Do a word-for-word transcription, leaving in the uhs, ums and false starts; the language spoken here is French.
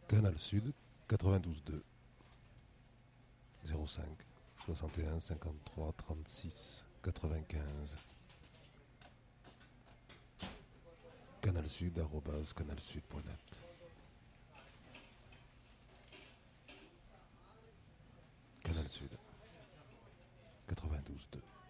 Canal Sud, quatre-vingt-douze deux, zéro cinq, soixante et un, cinquante-trois, trente-six, quatre-vingt-quinze. Canal Sud, arrobase, canalsud point net. Canal Sud, quatre-vingt-douze deux.